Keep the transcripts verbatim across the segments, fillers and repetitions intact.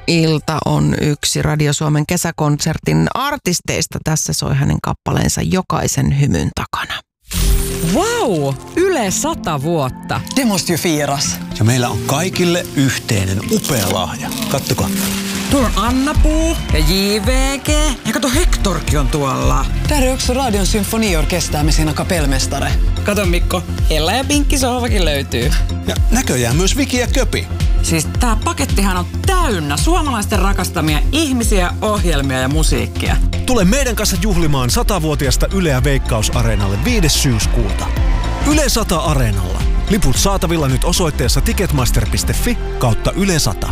Ilta on yksi Radio Suomen kesäkonsertin artisteista. Tässä soi hänen kappaleensa Jokaisen hymyn takana. Wow! Yle sata vuotta. Det måste ju firas. Ja meillä on kaikille yhteinen upea lahja. Kattokaa. Tuolla on Anna-Puu ja J V G. Ja kato, Hektorkin on tuolla. Där är också Radion symfoniorkester med sina kapellmästare. Kato Mikko, Ella ja Pinkki sohvakin löytyy. Ja näköjään myös Viki ja Köpi. Siis tää pakettihan on täynnä suomalaisten rakastamia ihmisiä, ohjelmia ja musiikkia. Tule meidän kanssa juhlimaan satavuotiasta Yleä Veikkaus-areenalle viides syyskuuta. Yle sata Areenalla. Liput saatavilla nyt osoitteessa ticketmaster piste fi kautta Yle sata.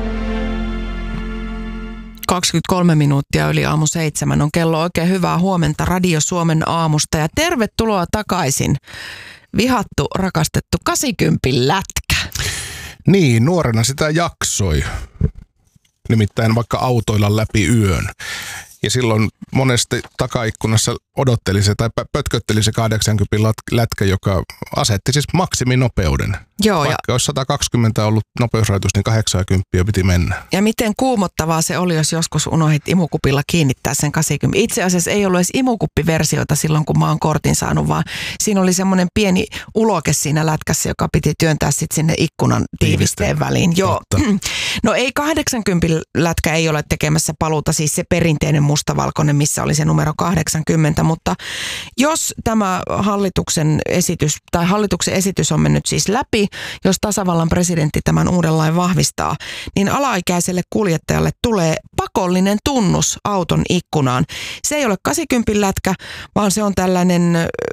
kaksikymmentäkolme minuuttia yli aamu seitsemän on kello. Oikein hyvää huomenta Radio Suomen aamusta ja tervetuloa takaisin. Vihattu, rakastettu kahdeksankymmentä lätkä. Niin, nuorena sitä jaksoi. Nimittäin vaikka autoilla läpi yön. Ja silloin monesti takaikkunassa odotteli se tai pötkötteli se kahdeksankymmentä lätkä, joka asetti siis maksiminopeuden. Joo, vaikka ja olisi sata kaksikymmentä ollut nopeusrajoitus, niin kahdeksankymmentä piti mennä. Ja miten kuumottavaa se oli, jos joskus unohdit imukupilla kiinnittää sen kahdeksankymmentä. Itse asiassa ei ollut edes imukuppiversioita silloin, kun mä oon kortin saanut, vaan siinä oli semmoinen pieni uloke siinä lätkässä, joka piti työntää sitten sinne ikkunan tiivisteen väliin. Joo. No ei kahdeksankymmentä lätkä ei ole tekemässä paluuta, siis se perinteinen mustavalkoinen, missä oli se numero kahdeksankymmentä, mutta jos tämä hallituksen esitys, tai hallituksen esitys on mennyt siis läpi, jos tasavallan presidentti tämän uuden lain vahvistaa, niin alaikäiselle kuljettajalle tulee pakollinen tunnus auton ikkunaan. Se ei ole kahdeksankymmentä lätkä, vaan se on tällainen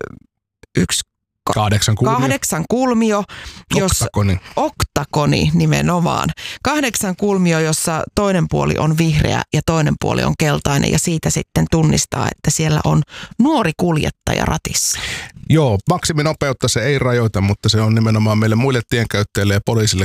yksi Kahdeksan kulmio. Kahdeksan kulmio. Jossa, oktakoni. Oktakoni nimenomaan. Kahdeksan kulmio, jossa toinen puoli on vihreä ja toinen puoli on keltainen ja siitä sitten tunnistaa, että siellä on nuori kuljettaja ratissa. Joo, maksiminopeutta se ei rajoita, mutta se on nimenomaan meille muille tienkäyttäjille ja poliisille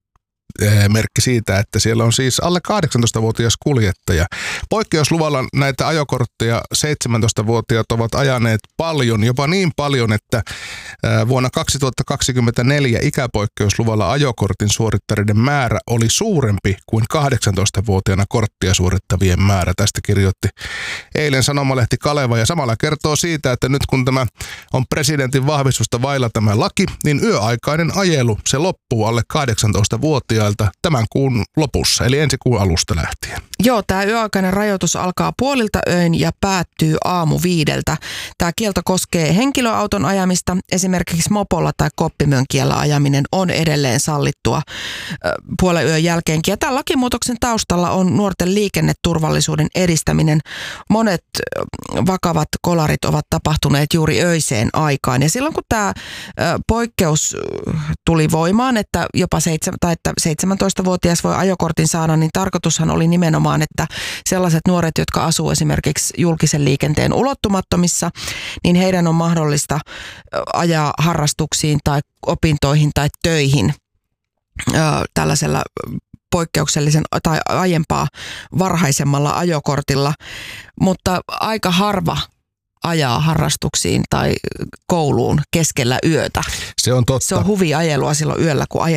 merkki siitä, että siellä on siis alle kahdeksantoistavuotias kuljettaja. Poikkeusluvalla näitä ajokortteja seitsemäntoistavuotiaat ovat ajaneet paljon, jopa niin paljon, että vuonna kaksituhattakaksikymmentäneljä ikäpoikkeusluvalla ajokortin suorittaneiden määrä oli suurempi kuin kahdeksantoistavuotiaana korttia suorittavien määrä. Tästä kirjoitti eilen sanomalehti Kaleva ja samalla kertoo siitä, että nyt kun tämä on presidentin vahvistusta vailla tämä laki, niin yöaikainen ajelu se loppuu alle kahdeksantoistavuotiailta tämän kuun lopussa, eli ensi kuun alusta lähtien. Joo, tämä yöaikainen rajoitus alkaa puolilta öin ja päättyy aamu viideltä. Tämä kielto koskee henkilöauton ajamista, esimerkiksi mopolla tai koppimönkiellä ajaminen on edelleen sallittua puolen yön jälkeenkin. Ja tämän lakimuutoksen taustalla on nuorten liikenneturvallisuuden edistäminen. Monet vakavat kolarit ovat tapahtuneet juuri öiseen aikaan. Ja silloin kun tämä poikkeus tuli voimaan, että jopa seitsemän, tai että seitsemäntoistavuotias voi ajokortin saada, niin tarkoitushan oli nimenomaan, että sellaiset nuoret, jotka asuu esimerkiksi julkisen liikenteen ulottumattomissa, niin heidän on mahdollista ajaa harrastuksiin tai opintoihin tai töihin tällaisella poikkeuksellisen tai aiempaa varhaisemmalla ajokortilla, mutta aika harva ajaa harrastuksiin tai kouluun keskellä yötä. Se on totta. Se on huviajelua silloin yöllä, kun ajetaan